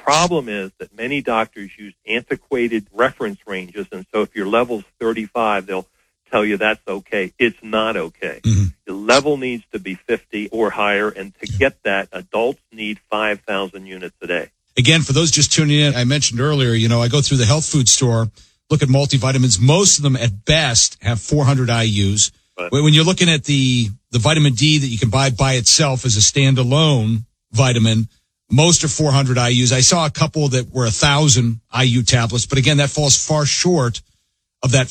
problem is that many doctors use antiquated reference ranges, and so if your level's 35, they'll tell you that's okay. It's not okay. Mm-hmm. The level needs to be 50 or higher, and to get that, adults need 5,000 units a day. Again, for those just tuning in, I mentioned earlier, I go through the health food store, look at multivitamins. Most of them at best have 400 IUs. Right. When you're looking at the vitamin D that you can buy by itself as a standalone vitamin, most are 400 IUs. I saw a couple that were 1,000 IU tablets, but again, that falls far short of that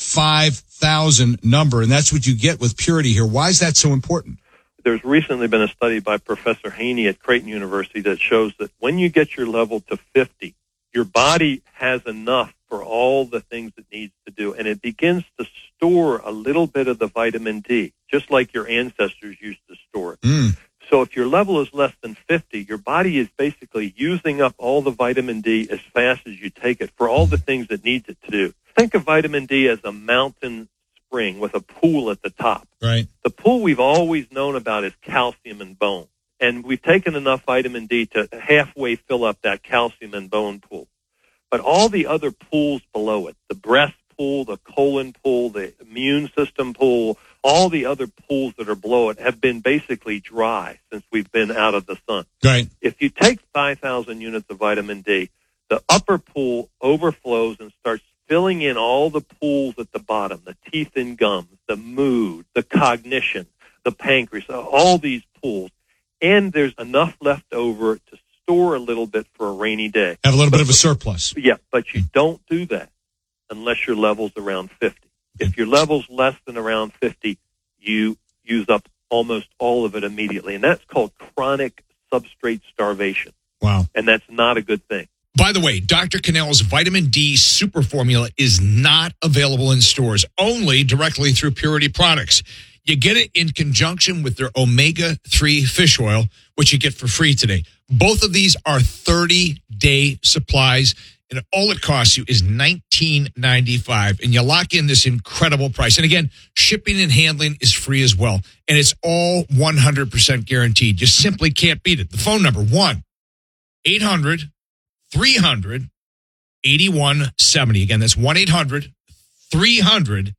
5,000 number, and that's what you get with Purity here. Why is that so important? There's recently been a study by Professor Haney at Creighton University that shows that when you get your level to 50, your body has enough for all the things it needs to do, and it begins to store a little bit of the vitamin D, just like your ancestors used to store it. So if your level is less than 50, your body is basically using up all the vitamin D as fast as you take it for all the things it needs it to do. Think of vitamin D as a mountain spring with a pool at the top. Right. The pool we've always known about is calcium and bone. And we've taken enough vitamin D to halfway fill up that calcium and bone pool. But all the other pools below it, the breast pool, the colon pool, the immune system pool, all the other pools that are below it have been basically dry since we've been out of the sun. Right. If you take 5,000 units of vitamin D, the upper pool overflows and starts filling in all the pools at the bottom, the teeth and gums, the mood, the cognition, the pancreas, all these pools. And there's enough left over to store a little bit for a rainy day. Have a little bit of a surplus. Yeah, but you don't do that unless your level's around 50. If your level's less than around 50, you use up almost all of it immediately. And that's called chronic substrate starvation. Wow. And that's not a good thing. By the way, Dr. Cannell's vitamin D super formula is not available in stores, only directly through Purity products. You get it in conjunction with their omega-3 fish oil, which you get for free today. Both of these are 30-day supplies, and all it costs you is $19.95, and you lock in this incredible price. And again, shipping and handling is free as well, and it's all 100% guaranteed. You simply can't beat it. The phone number, 1-800-300-8170. Again, that's 1-800-300-8170.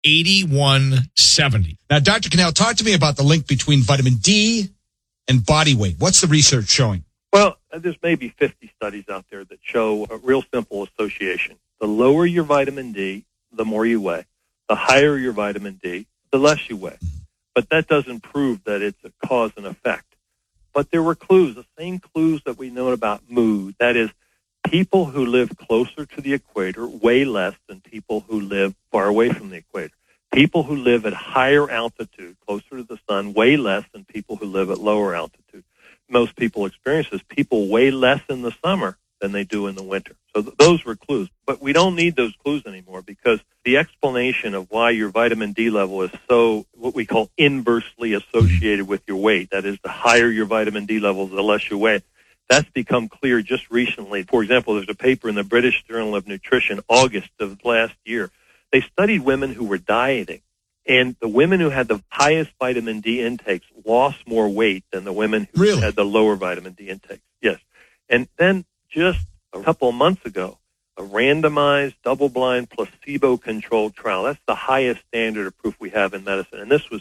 Now, Dr. Cannell, talk to me about the link between vitamin D and body weight. What's the research showing? Well, there's maybe 50 studies out there that show a real simple association. The lower your vitamin D, the more you weigh. The higher your vitamin D, the less you weigh. But that doesn't prove that it's a cause and effect. But there were clues, the same clues that we know about mood. That is, people who live closer to the equator weigh less than people who live far away from the equator. People who live at higher altitude, closer to the sun, weigh less than people who live at lower altitude. Most people experience this. People weigh less in the summer than they do in the winter. So those were clues. But we don't need those clues anymore, because the explanation of why your vitamin D level is so, what we call, inversely associated with your weight, that is, the higher your vitamin D level, the less you weigh, that's become clear just recently. For example, there's a paper in the British Journal of Nutrition, August of last year. They studied women who were dieting, and the women who had the highest vitamin D intakes lost more weight than the women who had the lower vitamin D intakes. Yes. And then just a couple of months ago, a randomized, double-blind, placebo-controlled trial. That's the highest standard of proof we have in medicine. And this was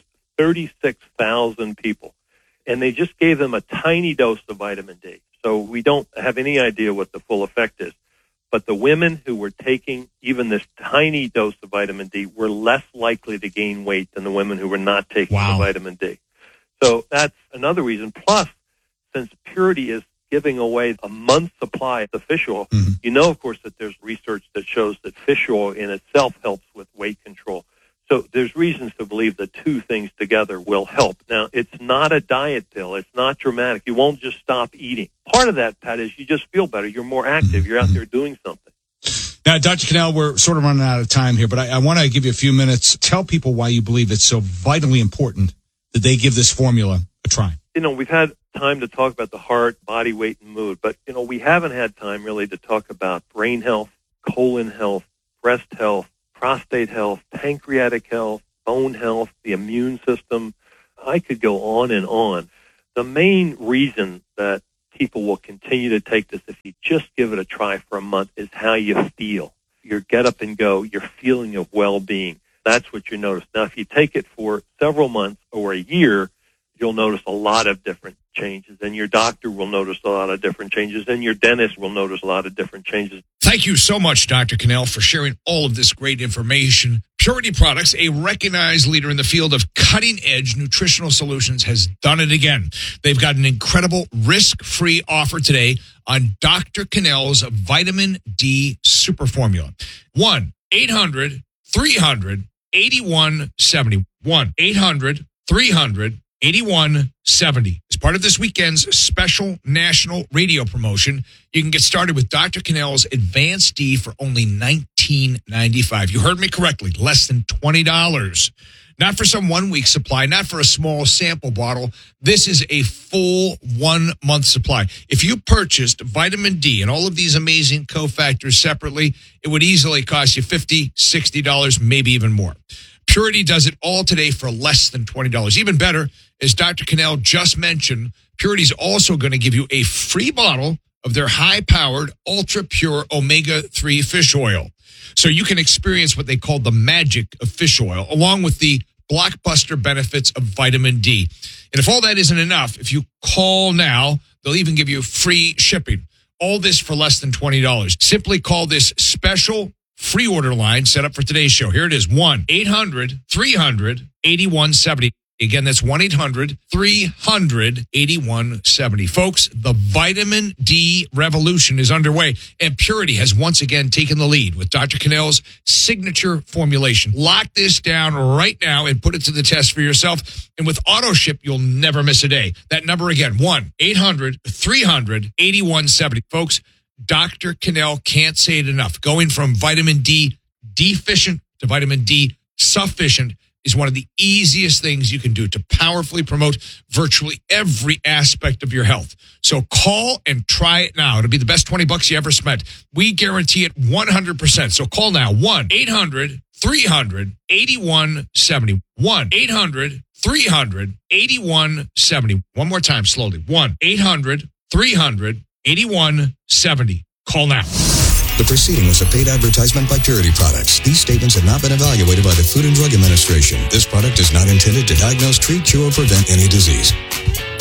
36,000 people. And they just gave them a tiny dose of vitamin D. So we don't have any idea what the full effect is. But the women who were taking even this tiny dose of vitamin D were less likely to gain weight than the women who were not taking the vitamin D. So that's another reason. Plus, since Purity is giving away a month's supply of the fish oil, you know, of course, that there's research that shows that fish oil in itself helps with weight control. So there's reasons to believe the two things together will help. Now, it's not a diet pill. It's not dramatic. You won't just stop eating. Part of that, Pat, is you just feel better. You're more active. You're out there doing something. Now, Dr. Cannell, we're sort of running out of time here, but I want to give you a few minutes. Tell people why you believe it's so vitally important that they give this formula a try. You know, we've had time to talk about the heart, body weight, and mood, but, you know, we haven't had time really to talk about brain health, colon health, breast health, prostate health, pancreatic health, bone health, the immune system. I could go on and on. The main reason that people will continue to take this if you just give it a try for a month is how you feel. Your get up and go, your feeling of well-being. That's what you notice. Now, if you take it for several months or a year, you'll notice a lot of different changes, and your doctor will notice a lot of different changes, and your dentist will notice a lot of different changes. Thank you so much, Dr. Cannell, for sharing all of this great information. Purity Products, a recognized leader in the field of cutting-edge nutritional solutions, has done it again. They've got an incredible risk-free offer today on Dr. Cannell's Vitamin D Super Formula. 1-800-300-8170. 1-800-300-8170. As part of this weekend's special national radio promotion, you can get started with Dr. Cannell's Advanced D for only $19.95. You heard me correctly, less than $20. Not for some 1 week supply, not for a small sample bottle. This is a full 1 month supply. If you purchased vitamin D and all of these amazing cofactors separately, it would easily cost you $50, $60, maybe even more. Purity does it all today for less than $20. Even better, as Dr. Cannell just mentioned, Purity's also going to give you a free bottle of their high-powered, ultra-pure omega-3 fish oil. So you can experience what they call the magic of fish oil, along with the blockbuster benefits of vitamin D. And if all that isn't enough, if you call now, they'll even give you free shipping. All this for less than $20. Simply call this special free order line set up for today's show. Here it is, 1-800-300-8170. Again, that's 1-800-300-8170. Folks, the vitamin D revolution is underway, and Purity has once again taken the lead with Dr. Cannell's signature formulation. Lock this down right now and put it to the test for yourself. And with auto ship, you'll never miss a day. That number again, 1-800-300-8170. Folks, Dr. Cannell can't say it enough. Going from vitamin D deficient to vitamin D sufficient is one of the easiest things you can do to powerfully promote virtually every aspect of your health. So call and try it now. It'll be the best $20 you ever spent. We guarantee it 100%. So call now, 1-800-300-8170. 1-800-300-8170. One more time, slowly. 1-800-300-8170. Call now. The proceeding was a paid advertisement by Purity Products. These statements have not been evaluated by the Food and Drug Administration. This product is not intended to diagnose, treat, cure, or prevent any disease.